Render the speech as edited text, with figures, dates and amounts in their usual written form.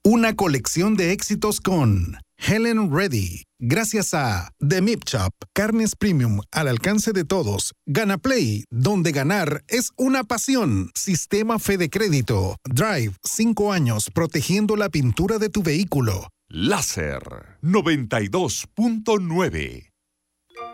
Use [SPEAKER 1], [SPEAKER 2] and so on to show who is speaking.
[SPEAKER 1] Una colección de éxitos con Helen Reddy. Gracias a The Meat Shop, carnes premium al alcance de todos. Gana Play, donde ganar es una pasión. Sistema Fede Crédito. Drive, 5 años protegiendo la pintura de tu vehículo.
[SPEAKER 2] Láser 92.9.